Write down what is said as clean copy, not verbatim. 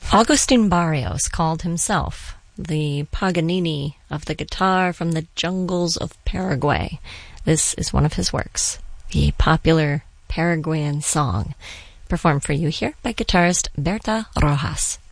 Agustin Barrios called himself the Paganini of the guitar from the jungles of Paraguay. This is one of his works, the popular Paraguayan song, performed for you here by guitarist Berta Rojas.